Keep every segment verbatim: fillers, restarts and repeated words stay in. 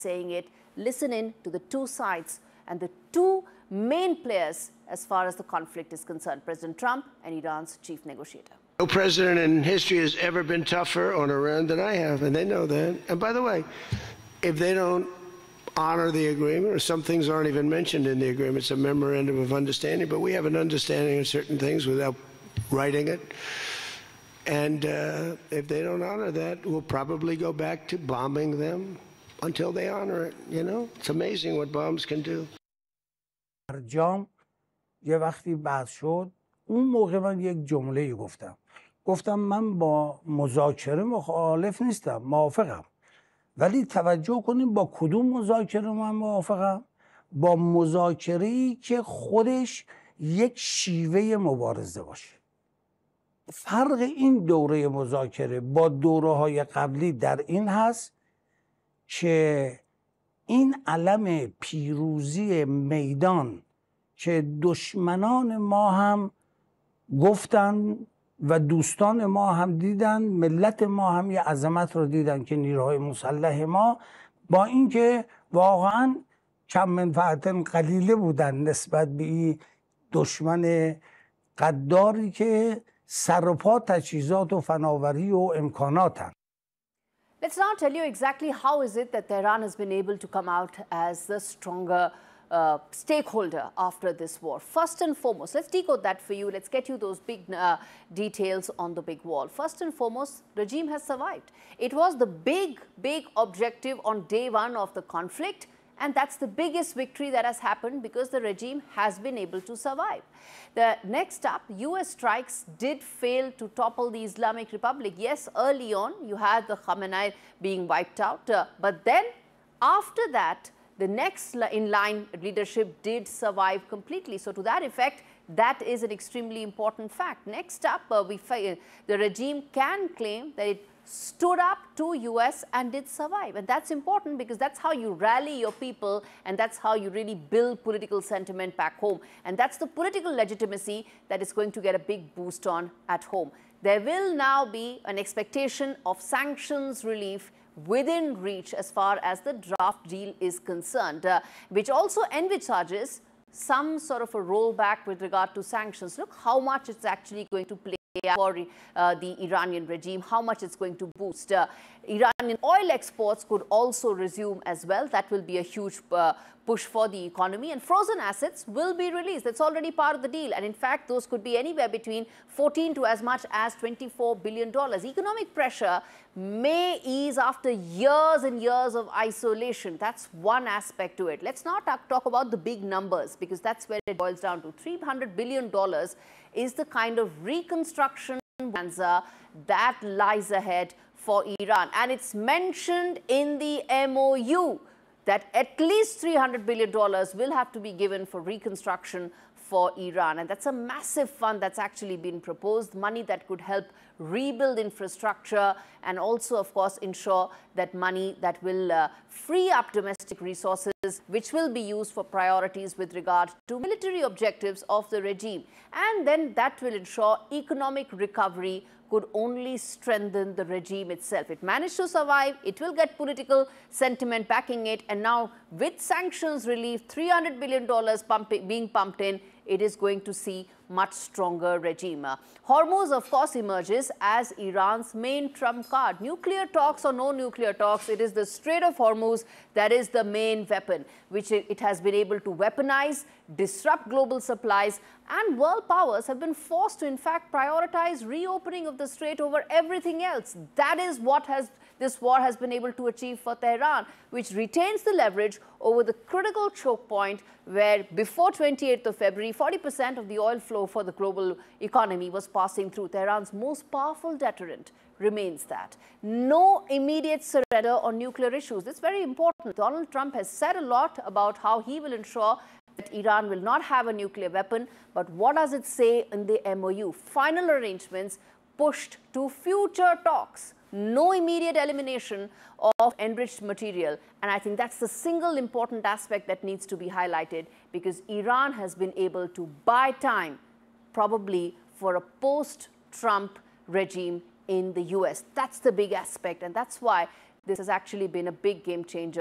saying it. Listen in to the two sides and the two main players as far as the conflict is concerned, President Trump and Iran's chief negotiator. No president in history has ever been tougher on Iran than I have, and they know that. And by the way, if they don't honor the agreement, or some things aren't even mentioned in the agreement, it's a memorandum of understanding, but we have an understanding of certain things without writing it. And uh, if they don't honor that, we'll probably go back to bombing them until they honor it, you know? It's amazing what bombs can do. جام یه وقتی بحث شد، اون موقع من یک جمله گفتم گفتم من با مذاکره مخالف نیستم، موافقم، ولی توجه کنیم با کدوم مذاکره من موافقم؟ با مذاکره‌ای که خودش یک شیوه مبارزه باشه. فرق این دوره مذاکره با دوره‌های قبلی در این هست که این علم پیروزی میدان که دشمنان ما هم گفتن و دوستان ما هم دیدن، ملت ما هم یه عظمت رو دیدن که نیروهای مسلح ما با اینکه واقعا کم منفعت قلیله بودن نسبت به این دشمن قداری که سر و پا تجهیزات و فناوری و امکاناتن. Let's now tell you exactly how is it that Tehran has been able to come out as the stronger uh, stakeholder after this war. First and foremost, let's decode that for you. Let's get you those big uh, details on the big wall. First and foremost, regime has survived. It was the big, big objective on day one of the conflict. And that's the biggest victory that has happened because the regime has been able to survive. The next up, U S strikes did fail to topple the Islamic Republic. Yes, early on, you had the Khamenei being wiped out. Uh, but then, after that, the next in line leadership did survive completely. So to that effect, that is an extremely important fact. Next up, uh, we the regime can claim that it stood up to U S and did survive. And that's important because that's how you rally your people and that's how you really build political sentiment back home. And that's the political legitimacy that is going to get a big boost on at home. There will now be an expectation of sanctions relief within reach as far as the draft deal is concerned, uh, which also envisages some sort of a rollback with regard to sanctions. Look how much it's actually going to play for uh, the Iranian regime, how much it's going to boost. Uh, Iranian oil exports could also resume as well. That will be a huge uh, push for the economy, and frozen assets will be released. That's already part of the deal. And in fact, those could be anywhere between fourteen to as much as twenty-four billion dollars. Economic pressure may ease after years and years of isolation. That's one aspect to it. Let's not talk, talk about the big numbers because that's where it boils down to. three hundred billion dollars is the kind of reconstruction bonanza that lies ahead for Iran. And it's mentioned in the M O U that at least three hundred billion dollars will have to be given for reconstruction for Iran. And that's a massive fund that's actually been proposed, money that could help rebuild infrastructure and also, of course, ensure that money that will uh, free up domestic resources, which will be used for priorities with regard to military objectives of the regime. And then that will ensure economic recovery could only strengthen the regime itself. It managed to survive, it will get political sentiment backing it, and now with sanctions relief, three hundred billion dollars pumping, being pumped in, it is going to see much stronger regime. Uh, Hormuz, of course, emerges as Iran's main trump card. Nuclear talks or no nuclear talks, it is the Strait of Hormuz that is the main weapon, which it, it has been able to weaponize, disrupt global supplies, and world powers have been forced to, in fact, prioritize reopening of the strait over everything else. That is what has this war has been able to achieve for Tehran, which retains the leverage over the critical choke point where before twenty-eighth of February, forty percent of the oil flow for the global economy was passing through. Tehran's most powerful deterrent remains that. No immediate surrender on nuclear issues. It's very important. Donald Trump has said a lot about how he will ensure that Iran will not have a nuclear weapon, but what does it say in the M O U? Final arrangements pushed to future talks. No immediate elimination of enriched material. And I think that's the single important aspect that needs to be highlighted because Iran has been able to buy time probably for a post-Trump regime in the U S. That's the big aspect, and that's why this has actually been a big game changer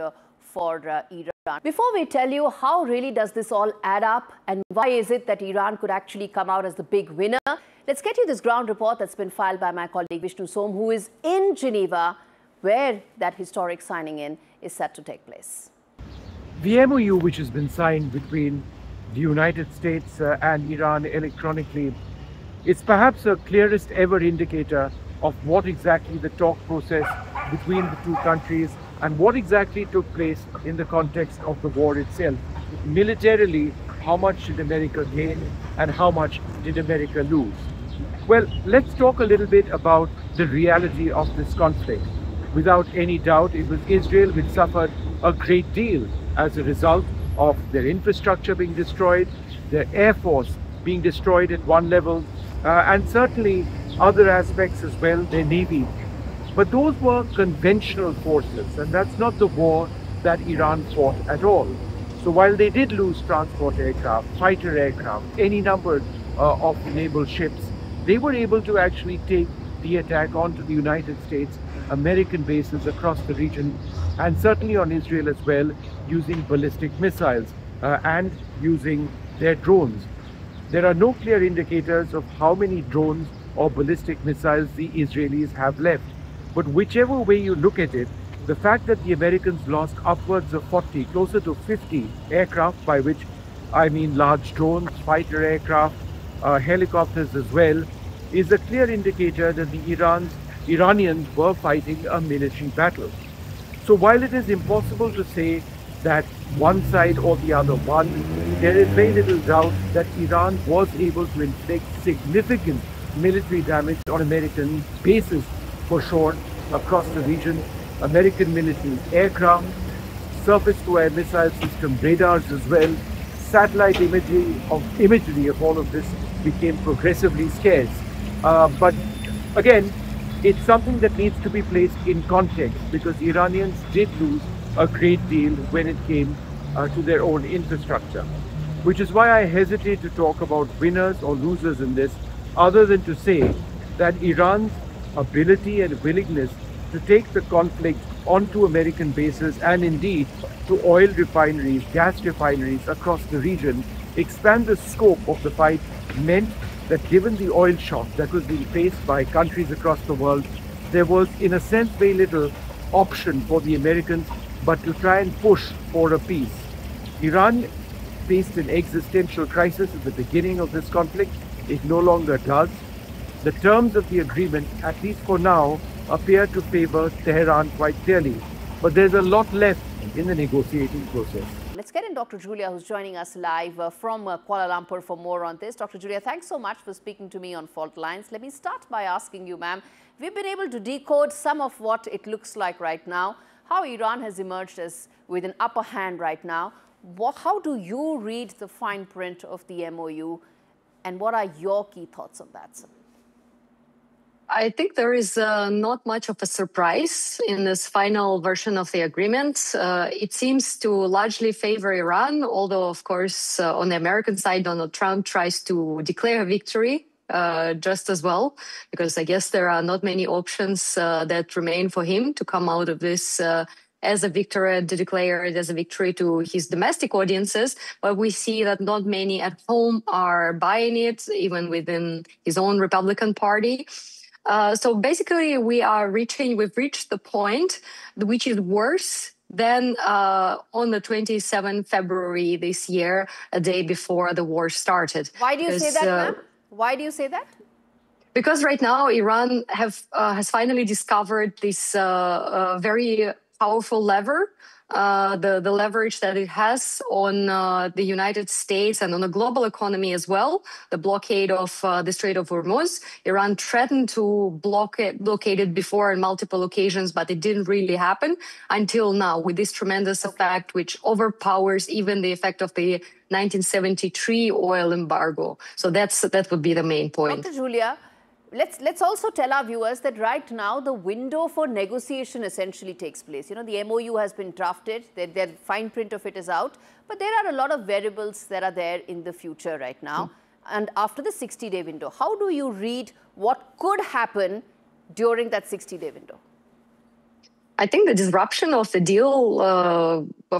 for uh, Iran. Before we tell you how really does this all add up and why is it that Iran could actually come out as the big winner, let's get you this ground report that's been filed by my colleague Vishnu Som, who is in Geneva, where that historic signing in is set to take place. The M O U, which has been signed between the United States uh, and Iran electronically, is perhaps the clearest ever indicator of what exactly the talk process between the two countries and what exactly took place in the context of the war itself. Militarily, how much did America gain and how much did America lose? Well, let's talk a little bit about the reality of this conflict. Without any doubt, it was Israel which suffered a great deal as a result of their infrastructure being destroyed, their air force being destroyed at one level, uh, and certainly other aspects as well, their navy. But those were conventional forces, and that's not the war that Iran fought at all. So while they did lose transport aircraft, fighter aircraft, any number uh, of naval ships, they were able to actually take the attack onto the United States, American bases across the region, and certainly on Israel as well, using ballistic missiles uh, and using their drones. There are no clear indicators of how many drones or ballistic missiles the Israelis have left. But whichever way you look at it, the fact that the Americans lost upwards of forty, closer to fifty aircraft, by which I mean large drones, fighter aircraft, uh, helicopters as well, is a clear indicator that the Iran's, Iranians were fighting a military battle. So while it is impossible to say that one side or the other won, there is very little doubt that Iran was able to inflict significant military damage on American bases, for sure, across the region. American military aircraft, surface-to-air missile system radars as well, satellite imagery of imagery of all of this became progressively scarce. Uh, but again, it's something that needs to be placed in context, because Iranians did lose a great deal when it came uh, to their own infrastructure. Which is why I hesitate to talk about winners or losers in this, other than to say that Iran's ability and willingness to take the conflict onto American bases and indeed to oil refineries, gas refineries across the region, expand the scope of the fight, meant that given the oil shock that was being faced by countries across the world, there was in a sense very little option for the Americans but to try and push for a peace. Iran faced an existential crisis at the beginning of this conflict. It no longer does. The terms of the agreement, at least for now, appear to favor Tehran quite clearly. But there's a lot left in the negotiating process. Let's get in Doctor Julia, who's joining us live uh, from uh, Kuala Lumpur for more on this. Doctor Julia, thanks so much for speaking to me on Fault Lines. Let me start by asking you, ma'am, we've been able to decode some of what it looks like right now, how Iran has emerged as with an upper hand right now. What, how do you read the fine print of the M O U, and what are your key thoughts on that, sir? I think there is uh, not much of a surprise in this final version of the agreement. Uh, it seems to largely favor Iran, although, of course, uh, on the American side, Donald Trump tries to declare a victory uh, just as well, because I guess there are not many options uh, that remain for him to come out of this uh, as a victory, and to declare it as a victory to his domestic audiences. But we see that not many at home are buying it, even within his own Republican Party. Uh, so basically, we are reaching, we've reached the point which is worse than uh, on the twenty-seventh of February this year, a day before the war started. Why do you say that, uh, ma'am? Why do you say that? Because right now, Iran have uh, has finally discovered this uh, uh, very powerful lever, uh, the, the leverage that it has on uh, the United States and on the global economy as well, the blockade of uh, the Strait of Hormuz. Iran threatened to block it, blockade it before on multiple occasions, but it didn't really happen until now, with this tremendous effect, which overpowers even the effect of the nineteen seventy-three oil embargo. So that's that would be the main point. Doctor Julia, Let's, let's also tell our viewers that right now the window for negotiation essentially takes place. You know, the M O U has been drafted, the, the fine print of it is out, but there are a lot of variables that are there in the future right now. Mm. And after the sixty day window, how do you read what could happen during that sixty day window? I think the disruption of the deal uh,